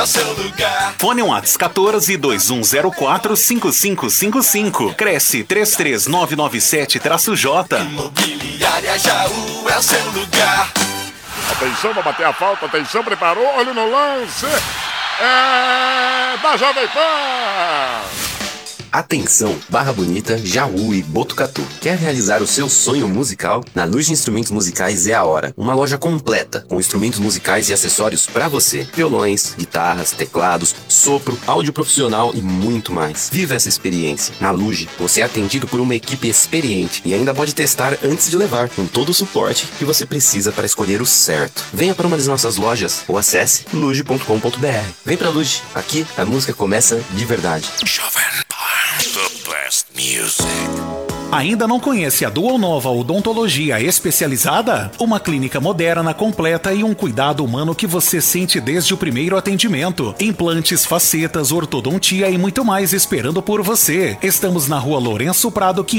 o seu lugar. Fone Whats 14-2104-5555. Cresce 33997-J. Imobiliária Jaú é o seu lugar. Atenção pra bater a falta, atenção, preparou, olho no lance. É da Jovem Pan. Atenção, Barra Bonita, Jaú e Botucatu. Quer realizar o seu sonho musical? Na Luz de Instrumentos Musicais é a hora. Uma loja completa, com instrumentos musicais e acessórios pra você. Violões, guitarras, teclados, sopro, áudio profissional e muito mais. Viva essa experiência. Na Luz, você é atendido por uma equipe experiente e ainda pode testar antes de levar, com todo o suporte que você precisa para escolher o certo. Venha para uma das nossas lojas ou acesse luge.com.br. Vem pra Luz, aqui a música começa de verdade. Jovem Pan, the best music. Ainda não conhece a Dual Nova Odontologia Especializada? Uma clínica moderna, completa e um cuidado humano que você sente desde o primeiro atendimento. Implantes, facetas, ortodontia e muito mais esperando por você. Estamos na Rua Lourenço Prado,